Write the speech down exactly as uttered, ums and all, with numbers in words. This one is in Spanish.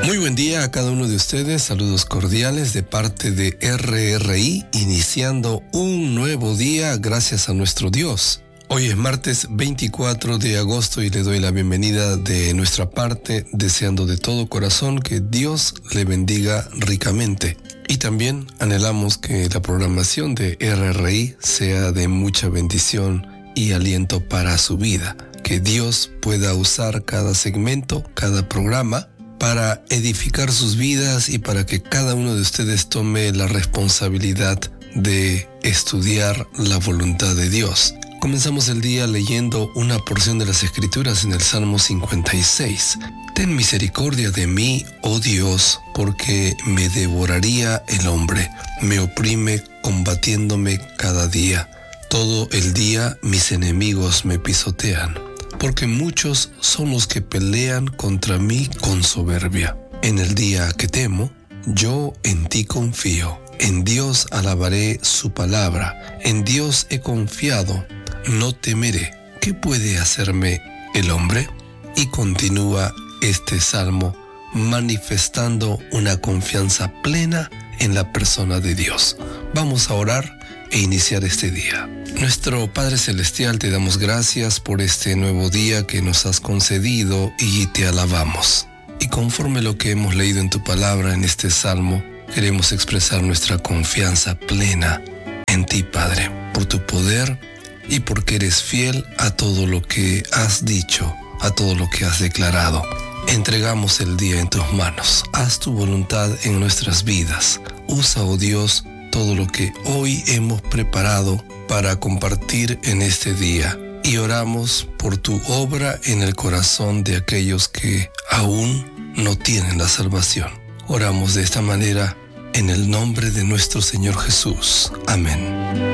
Muy buen día a cada uno de ustedes, saludos cordiales de parte de R R I, iniciando un nuevo día gracias a nuestro Dios. Hoy es martes veinticuatro de agosto y le doy la bienvenida de nuestra parte, deseando de todo corazón que Dios le bendiga ricamente. Y también anhelamos que la programación de R R I sea de mucha bendición y aliento para su vida. Que Dios pueda usar cada segmento, cada programa, para edificar sus vidas y para que cada uno de ustedes tome la responsabilidad de estudiar la voluntad de Dios. Comenzamos el día leyendo una porción de las Escrituras en el Salmo cincuenta y seis. Ten misericordia de mí, oh Dios, porque me devoraría el hombre. Me oprime combatiéndome cada día. Todo el día mis enemigos me pisotean, porque muchos son los que pelean contra mí con soberbia. En el día que temo, yo en ti confío. En Dios alabaré su palabra. En Dios he confiado. No temeré. ¿Qué puede hacerme el hombre? Y continúa este salmo manifestando una confianza plena en la persona de Dios. Vamos a orar e iniciar este día. Nuestro Padre Celestial, te damos gracias por este nuevo día que nos has concedido y te alabamos. Y conforme lo que hemos leído en tu palabra en este salmo, queremos expresar nuestra confianza plena en ti, Padre, por tu poder y porque eres fiel a todo lo que has dicho, a todo lo que has declarado. Entregamos el día en tus manos. Haz tu voluntad en nuestras vidas. Usa, oh Dios, todo lo que hoy hemos preparado para compartir en este día. Y oramos por tu obra en el corazón de aquellos que aún no tienen la salvación. Oramos de esta manera en el nombre de nuestro Señor Jesús. Amén.